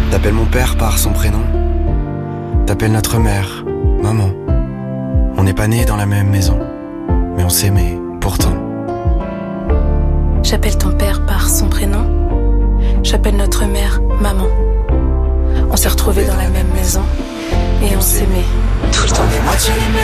T'appelles mon père par son prénom. T'appelles notre mère, maman. On n'est pas nés dans la même maison, mais on s'aimait pourtant. J'appelle ton père par son prénom. J'appelle notre mère maman. On s'est retrouvés dans la même maison et on s'aimait tout le temps. Moitié